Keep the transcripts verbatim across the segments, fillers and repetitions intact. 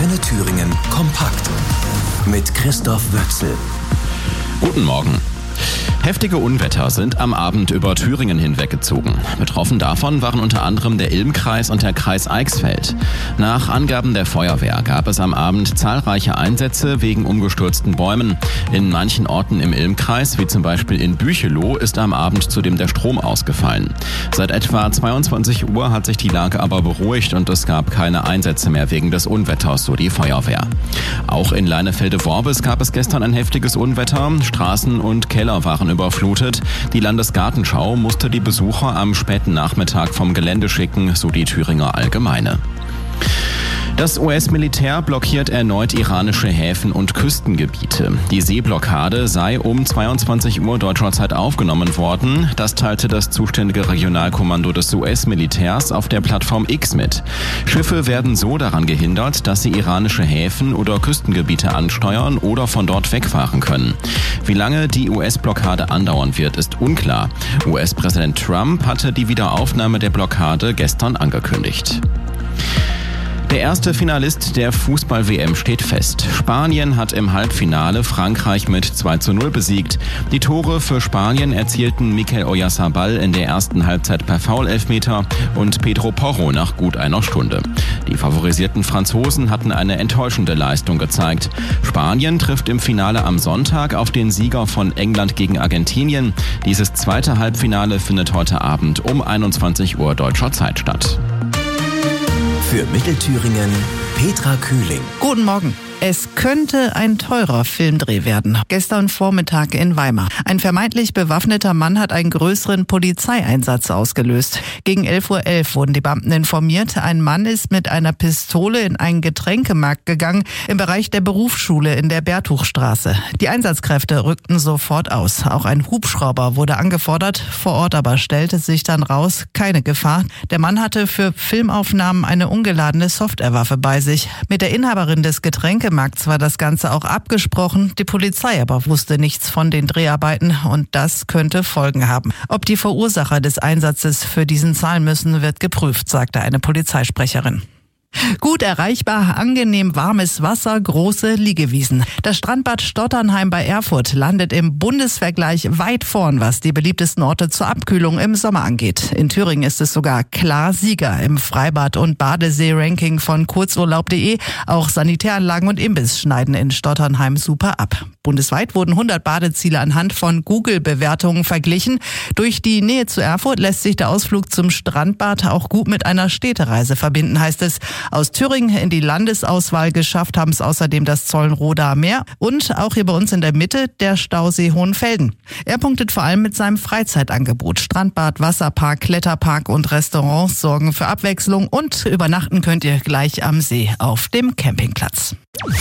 Antenne Thüringen kompakt mit Christoph Wöchsel. Guten Morgen. Heftige Unwetter sind am Abend über Thüringen hinweggezogen. Betroffen davon waren unter anderem der Ilm-Kreis und der Kreis Eichsfeld. Nach Angaben der Feuerwehr gab es am Abend zahlreiche Einsätze wegen umgestürzten Bäumen. In manchen Orten im Ilm-Kreis, wie zum Beispiel in Bücheloh, ist am Abend zudem der Strom ausgefallen. Seit etwa zweiundzwanzig Uhr hat sich die Lage aber beruhigt und es gab keine Einsätze mehr wegen des Unwetters, so die Feuerwehr. Auch in Leinefelde-Worbis gab es gestern ein heftiges Unwetter. Straßen und Keller waren überflutet. Die Landesgartenschau musste die Besucher am späten Nachmittag vom Gelände schicken, so die Thüringer Allgemeine. Das U S-Militär blockiert erneut iranische Häfen und Küstengebiete. Die Seeblockade sei um zweiundzwanzig Uhr deutscher Zeit aufgenommen worden. Das teilte das zuständige Regionalkommando des U S-Militärs auf der Plattform X mit. Schiffe werden so daran gehindert, dass sie iranische Häfen oder Küstengebiete ansteuern oder von dort wegfahren können. Wie lange die U S-Blockade andauern wird, ist unklar. U S-Präsident Trump hatte die Wiederaufnahme der Blockade gestern angekündigt. Der erste Finalist der Fußball-W M steht fest. Spanien hat im Halbfinale Frankreich mit zwei zu null besiegt. Die Tore für Spanien erzielten Mikel Oyarzabal in der ersten Halbzeit per Foul-Elfmeter und Pedro Porro nach gut einer Stunde. Die favorisierten Franzosen hatten eine enttäuschende Leistung gezeigt. Spanien trifft im Finale am Sonntag auf den Sieger von England gegen Argentinien. Dieses zweite Halbfinale findet heute Abend um einundzwanzig Uhr deutscher Zeit statt. Für Mittelthüringen Petra Kühling. Guten Morgen. Es könnte ein teurer Filmdreh werden. Gestern Vormittag in Weimar. Ein vermeintlich bewaffneter Mann hat einen größeren Polizeieinsatz ausgelöst. Gegen elf Uhr elf wurden die Beamten informiert. Ein Mann ist mit einer Pistole in einen Getränkemarkt gegangen im Bereich der Berufsschule in der Bertuchstraße. Die Einsatzkräfte rückten sofort aus. Auch ein Hubschrauber wurde angefordert. Vor Ort aber stellte sich dann raus, keine Gefahr. Der Mann hatte für Filmaufnahmen eine ungeladene Softwarewaffe bei sich. Mit der Inhaberin des Getränkemarkts war das Ganze auch abgesprochen. Die Polizei aber wusste nichts von den Dreharbeiten und das könnte Folgen haben. Ob die Verursacher des Einsatzes für diesen zahlen müssen, wird geprüft, sagte eine Polizeisprecherin. Gut erreichbar, angenehm warmes Wasser, große Liegewiesen. Das Strandbad Stotternheim bei Erfurt landet im Bundesvergleich weit vorn, was die beliebtesten Orte zur Abkühlung im Sommer angeht. In Thüringen ist es sogar klar Sieger im Freibad- und Badesee-Ranking von kurzurlaub punkt de. Auch Sanitäranlagen und Imbiss schneiden in Stotternheim super ab. Bundesweit wurden hundert Badeziele anhand von Google-Bewertungen verglichen. Durch die Nähe zu Erfurt lässt sich der Ausflug zum Strandbad auch gut mit einer Städtereise verbinden, heißt es. Aus Thüringen in die Landesauswahl geschafft haben es außerdem das Zollenrodaer Meer und auch hier bei uns in der Mitte der Stausee Hohenfelden. Er punktet vor allem mit seinem Freizeitangebot. Strandbad, Wasserpark, Kletterpark und Restaurants sorgen für Abwechslung und übernachten könnt ihr gleich am See auf dem Campingplatz.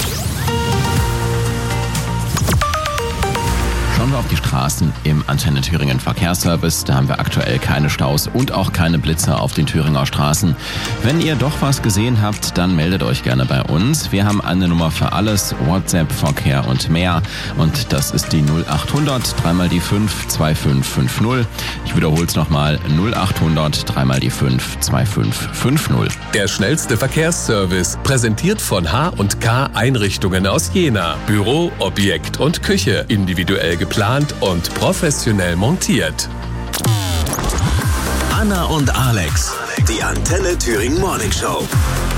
Schauen wir auf die Straßen im Antenne Thüringen Verkehrsservice. Da haben wir aktuell keine Staus und auch keine Blitzer auf den Thüringer Straßen. Wenn ihr doch was gesehen habt, dann meldet euch gerne bei uns. Wir haben eine Nummer für alles, WhatsApp, Verkehr und mehr. Und das ist die null achthundert, dreimal die fünf, zwei fünf fünf null. Ich wiederhole es nochmal, null achthundert, dreimal die fünf, zwei fünf fünf null. Der schnellste Verkehrsservice, präsentiert von H und K Einrichtungen aus Jena. Büro, Objekt und Küche, individuell geplant. Geplant und professionell montiert. Anna und Alex, die Antenne Thüringen Morning Show.